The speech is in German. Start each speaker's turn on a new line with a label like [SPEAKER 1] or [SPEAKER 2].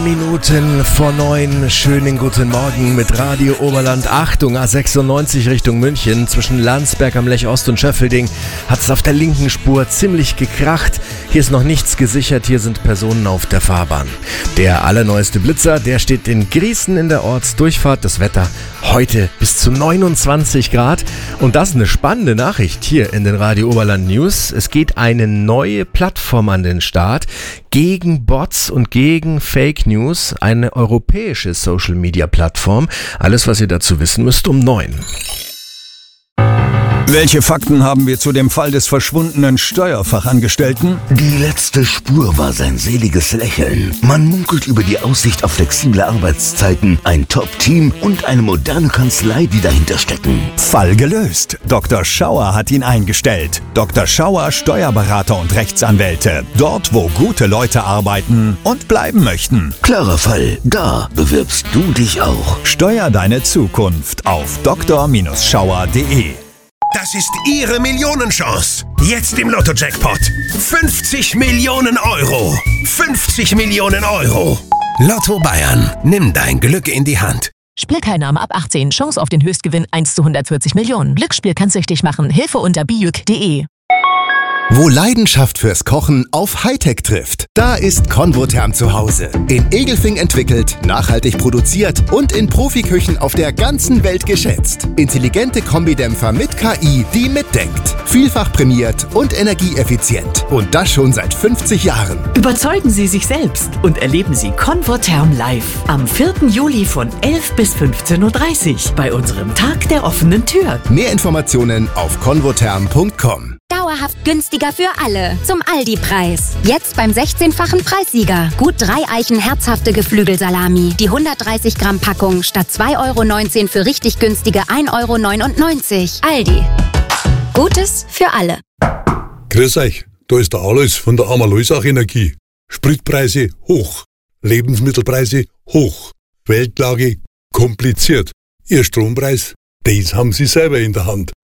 [SPEAKER 1] Minuten vor 9. Schönen guten Morgen mit Radio Oberland. Achtung, A96 Richtung München. Zwischen Landsberg am Lech Ost und Schöffelding hat es auf der linken Spur ziemlich gekracht. Hier ist noch nichts gesichert, hier sind Personen auf der Fahrbahn. Der allerneueste Blitzer, der steht in Griesen in der Ortsdurchfahrt. Das Wetter heute bis zu 29 Grad. Und das ist eine spannende Nachricht hier in den Radio Oberland News. Es geht eine neue Plattform an den Start gegen Bots und gegen Fake News. Eine europäische Social-Media-Plattform. Alles, was ihr dazu wissen müsst, um 9.
[SPEAKER 2] Welche Fakten haben wir zu dem Fall des verschwundenen Steuerfachangestellten?
[SPEAKER 3] Die letzte Spur war sein seliges Lächeln. Man munkelt über die Aussicht auf flexible Arbeitszeiten, ein Top-Team und eine moderne Kanzlei, die dahinter stecken.
[SPEAKER 2] Fall gelöst. Dr. Schauer hat ihn eingestellt. Dr. Schauer, Steuerberater und Rechtsanwälte. Dort, wo gute Leute arbeiten und bleiben möchten.
[SPEAKER 3] Klarer Fall. Da bewirbst du dich auch.
[SPEAKER 2] Steuer deine Zukunft auf dr-schauer.de.
[SPEAKER 4] Das ist Ihre Millionenchance. Jetzt im Lotto-Jackpot. 50 Millionen Euro. 50 Millionen Euro. Lotto Bayern. Nimm dein Glück in die Hand.
[SPEAKER 5] Spielteilnahme ab 18. Chance auf den Höchstgewinn 1 zu 140 Millionen. Glücksspiel kann süchtig machen. Hilfe unter bijuk.de.
[SPEAKER 6] Wo Leidenschaft fürs Kochen auf Hightech trifft, da ist Convotherm zu Hause. In Egelfing entwickelt, nachhaltig produziert und in Profiküchen auf der ganzen Welt geschätzt. Intelligente Kombidämpfer mit KI, die mitdenkt. Vielfach prämiert und energieeffizient. Und das schon seit 50 Jahren.
[SPEAKER 7] Überzeugen Sie sich selbst und erleben Sie Convotherm live am 4. Juli von 11 bis 15.30 Uhr bei unserem Tag der offenen Tür.
[SPEAKER 6] Mehr Informationen auf convotherm.com.
[SPEAKER 8] Dauerhaft günstiger für alle. Zum Aldi-Preis. Jetzt beim 16-fachen Preissieger. Gut 3 Eichen herzhafte Geflügelsalami. Die 130 Gramm Packung statt 2,19 € für richtig günstige 1,99 €. Aldi. Gutes für alle.
[SPEAKER 9] Grüß euch, da ist der Alois von der Amaloisach Energie. Spritpreise hoch. Lebensmittelpreise hoch. Weltlage kompliziert. Ihr Strompreis, das haben Sie selber in der Hand.